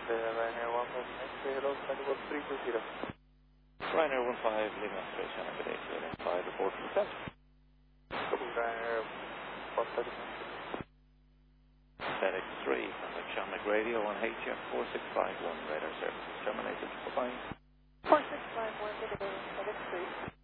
Ryanair 15 hello, Tango 320. Ryanair 15, Lima X-ray, Channel Good 8, 5, report for set. Ryanair 130. FedEx 3, contact Shamrock Radio on HF 4651, radar services terminated. Bye-bye. 4651, FedEx 3.